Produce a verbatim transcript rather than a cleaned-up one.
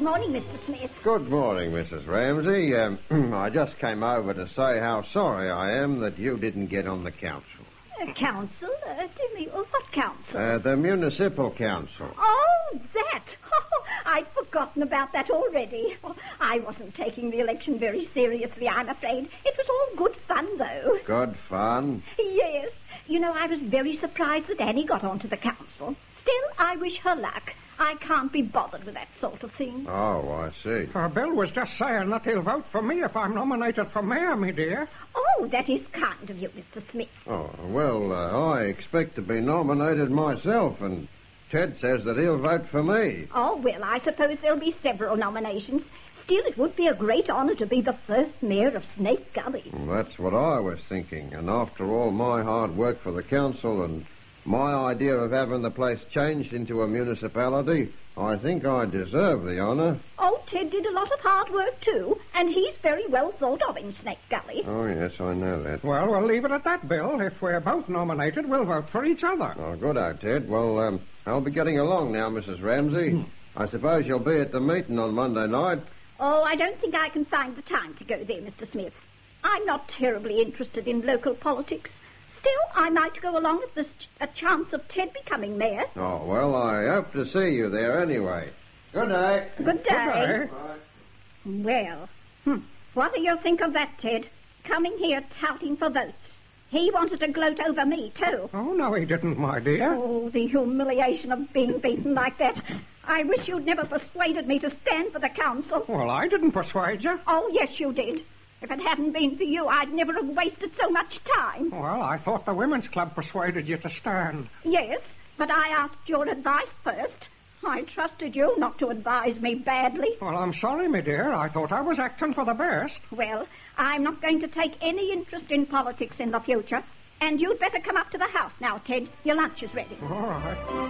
morning, Mister Smith. Good morning, Missus Ramsey. Um, I just came over to say how sorry I am that you didn't get on the council. Uh, council? Uh, tell me, uh, what council? Uh, the municipal council. Oh, that. Oh, I'd forgotten about that already. Oh, I wasn't taking the election very seriously, I'm afraid. It was all good fun, though. Good fun? Yes. You know, I was very surprised that Annie got onto the council. Still, I wish her luck. I can't be bothered with that sort of thing. Oh, I see. Uh, Bill was just saying that he'll vote for me if I'm nominated for mayor, me dear. Oh, that is kind of you, Mister Smith. Oh, well, uh, I expect to be nominated myself, and Ted says that he'll vote for me. Oh, well, I suppose there'll be several nominations. Still, it would be a great honor to be the first mayor of Snake Gully. Well, that's what I was thinking, and after all my hard work for the council and my idea of having the place changed into a municipality, I think I deserve the honor. Oh, Ted did a lot of hard work, too, and he's very well thought of in Snake Gully. Oh, yes, I know that. Well, we'll leave it at that, Bill. If we're both nominated, we'll vote for each other. Oh, good out, Ted. Well, um, I'll be getting along now, Missus Ramsey. Hmm. I suppose you'll be at the meeting on Monday night. Oh, I don't think I can find the time to go there, Mister Smith. I'm not terribly interested in local politics. Still, I might go along if there's a chance of Ted becoming mayor. Oh, well, I hope to see you there anyway. Good day. Good day. Good day. Bye. Well, hmm, what do you think of that, Ted? Coming here touting for votes. He wanted to gloat over me, too. Oh, no, he didn't, my dear. Oh, the humiliation of being beaten like that. I wish you'd never persuaded me to stand for the council. Well, I didn't persuade you. Oh, yes, you did. If it hadn't been for you, I'd never have wasted so much time. Well, I thought the women's club persuaded you to stand. Yes, but I asked your advice first. I trusted you not to advise me badly. Well, I'm sorry, my dear. I thought I was acting for the best. Well, I'm not going to take any interest in politics in the future. And you'd better come up to the house now, Ted. Your lunch is ready. All right.